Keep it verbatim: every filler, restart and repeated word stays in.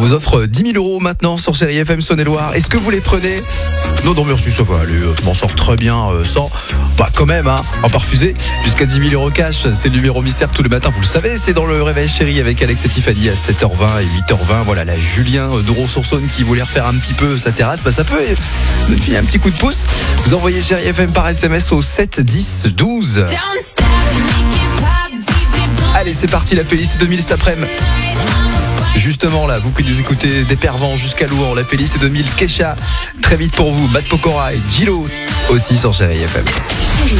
vous offre dix mille euros maintenant sur Chérie F M Saône-et-Loire. Est-ce que vous les prenez ? Non, non, merci, ça va aller. Je m'en sors très bien euh, sans. Bah, quand même, hein, on va pas refuser. Jusqu'à dix mille euros cash, c'est le numéro mystère tous les matins. Vous le savez, c'est dans le Réveil Chérie avec Alex et Tiffany à sept heures vingt et huit heures vingt. Voilà, la Julien d'Oron-sur-Saône qui voulait refaire un petit peu sa terrasse. Bah, ça peut nous filer un petit coup de pouce. Vous envoyez Chérie F M par S M S au sept dix douze. Allez, c'est parti, la playlist deux mille cet après-midi. Justement là, vous qui nous écoutez des Pervents jusqu'à Louan, la playlist deux mille, Kesha, très vite pour vous, Bad Pokora et Gilo aussi sur Chérie F M.